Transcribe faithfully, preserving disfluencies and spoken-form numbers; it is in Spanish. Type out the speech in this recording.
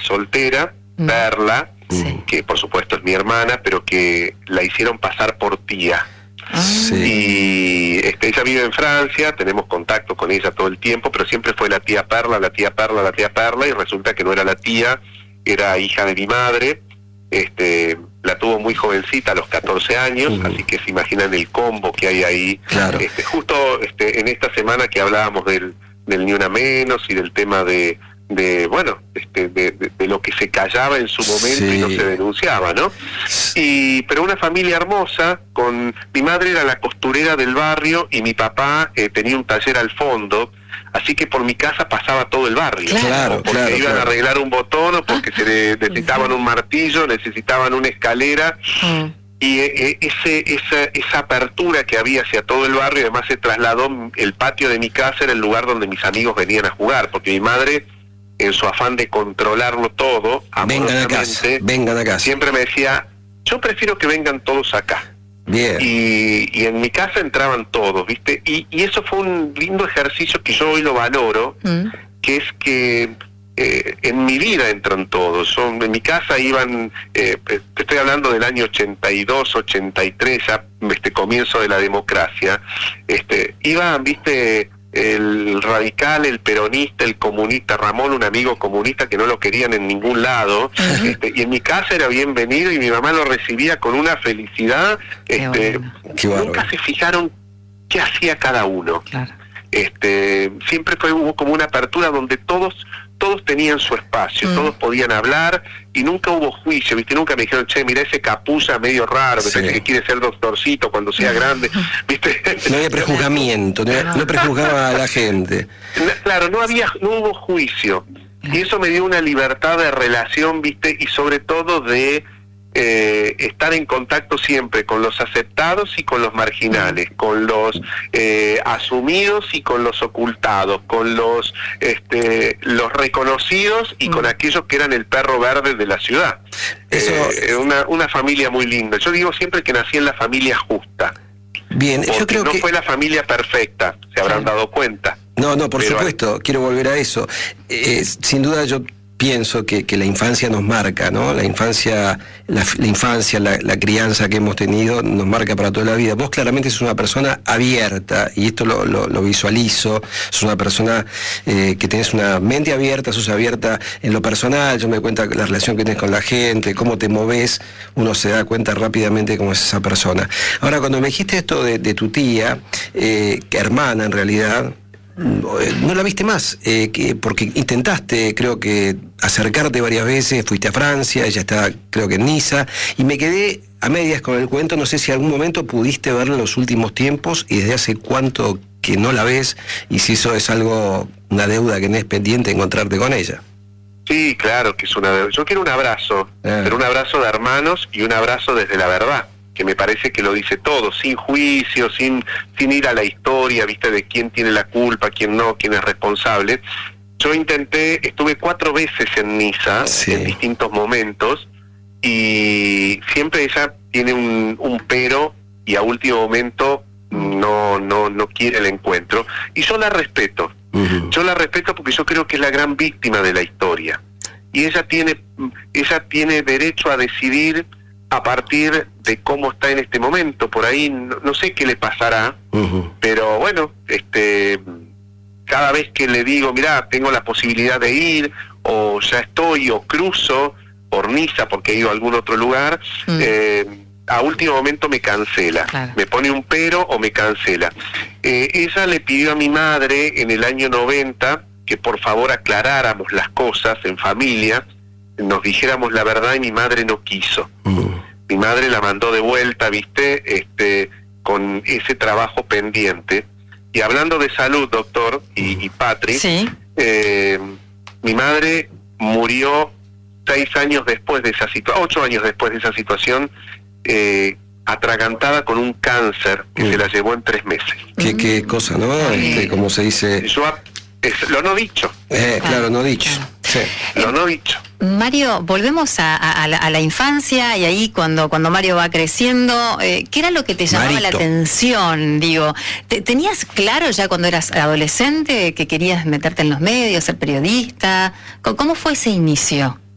soltera, mm. Perla, sí. que por supuesto es mi hermana, pero que la hicieron pasar por tía. Sí. Y este, ella vive en Francia, tenemos contacto con ella todo el tiempo, pero siempre fue la tía Perla, la tía Perla, la tía Perla, y resulta que no era la tía, era hija de mi madre. Este, la tuvo muy jovencita, a los catorce años, uh-huh. así que se imaginan el combo que hay ahí. Claro. Este, justo este, en esta semana que hablábamos del, del Ni Una Menos y del tema de, de bueno, este, de, de, de lo que se callaba en su momento sí. y no se denunciaba, ¿no? Y, pero una familia hermosa, con mi madre era la costurera del barrio y mi papá eh, tenía un taller al fondo. Así que por mi casa pasaba todo el barrio, claro, porque claro, iban claro. a arreglar un botón o porque se le necesitaban un martillo, necesitaban una escalera, mm. y eh, ese, esa, esa apertura que había hacia todo el barrio, además se trasladó, el patio de mi casa era el lugar donde mis amigos venían a jugar, porque mi madre, en su afán de controlarlo todo, vengan a casa, vengan a casa, siempre me decía, yo prefiero que vengan todos acá. Bien. Y, y en mi casa entraban todos, ¿viste? Y, y eso fue un lindo ejercicio que yo hoy lo valoro, mm. que es que eh, en mi vida entran todos. Son, en mi casa iban, eh, te estoy hablando del año ochenta y dos, ochenta y tres, ya este comienzo de la democracia, este, iban, ¿viste? El radical, el peronista, el comunista, Ramón, un amigo comunista que no lo querían en ningún lado, uh-huh. este, y en mi casa era bienvenido y mi mamá lo recibía con una felicidad. Este, Qué nunca se fijaron qué hacía cada uno. Claro. Este, siempre fue, hubo como una apertura donde todos todos tenían su espacio, mm. todos podían hablar y nunca hubo juicio, ¿viste? Nunca me dijeron, che, mira ese capuza medio raro, me sí. parece que quiere ser doctorcito cuando sea grande, ¿viste? No había prejuzgamiento, no, no prejuzgaba a la gente. Claro, no había, no hubo juicio. Y eso me dio una libertad de relación, ¿viste? Y sobre todo de eh, estar en contacto siempre con los aceptados y con los marginales, con los eh, asumidos y con los ocultados, con los este, los reconocidos y mm. con aquellos que eran el perro verde de la ciudad. Eso eh, una, una familia muy linda. Yo digo siempre que nací en la familia justa. Bien, yo creo no que... fue la familia perfecta, se habrán claro. dado cuenta. No, no, por Pero supuesto, hay... quiero volver a eso. Eh, sin duda yo pienso que, que la infancia nos marca, ¿no? La infancia, la, la infancia, la, la crianza que hemos tenido nos marca para toda la vida. Vos claramente sos una persona abierta, y esto lo, lo, lo visualizo, sos una persona eh, que tenés una mente abierta, sos abierta en lo personal, yo me doy cuenta de la relación que tenés con la gente, cómo te movés, uno se da cuenta rápidamente cómo es esa persona. Ahora, cuando me dijiste esto de, de tu tía, eh, que hermana en realidad, no la viste más, eh, que, porque intentaste, creo que, acercarte varias veces, fuiste a Francia, ella está, creo que en Niza, y me quedé a medias con el cuento, no sé si algún momento pudiste verla en los últimos tiempos, y desde hace cuánto que no la ves, y si eso es algo, una deuda que tenés pendiente, encontrarte con ella. Sí, claro que es una deuda. Yo quiero un abrazo, ah. pero un abrazo de hermanos y un abrazo desde la verdad, que me parece que lo dice todo, sin juicio, sin sin ir a la historia, viste, de quién tiene la culpa, quién no, quién es responsable. Yo intenté, estuve cuatro veces en Niza, sí. en distintos momentos, y siempre ella tiene un, un pero, y a último momento no, no, no quiere el encuentro, y yo la respeto, uh-huh. yo la respeto porque yo creo que es la gran víctima de la historia, y ella tiene, ella tiene derecho a decidir a partir de cómo está en este momento. Por ahí no, no sé qué le pasará, uh-huh. pero bueno, este cada vez que le digo, mirá, tengo la posibilidad de ir, o ya estoy, o cruzo por Niza porque he ido a algún otro lugar, uh-huh. eh, a último momento me cancela, claro. me pone un pero o me cancela. Eh, ella le pidió a mi madre en el año noventa que por favor aclaráramos las cosas en familia, nos dijéramos la verdad, y mi madre no quiso. Uh-huh. Mi madre la mandó de vuelta, viste, este, con ese trabajo pendiente. Y hablando de salud, doctor, y, y Patri, ¿sí? eh, mi madre murió seis años después de esa situación, ocho años después de esa situación, eh, atragantada con un cáncer que uh-huh. se la llevó en tres meses. Qué, qué cosa, ¿no? Este, como se dice... Yo, es, lo no dicho. Eh, claro, no dicho. Sí. Lo no dicho. Mario, volvemos a, a, a, la, a la infancia, y ahí cuando, cuando Mario va creciendo, eh, ¿qué era lo que te llamaba Marito. la atención? Digo, ¿te, ¿tenías claro ya cuando eras adolescente que querías meterte en los medios, ser periodista? ¿Cómo fue ese inicio?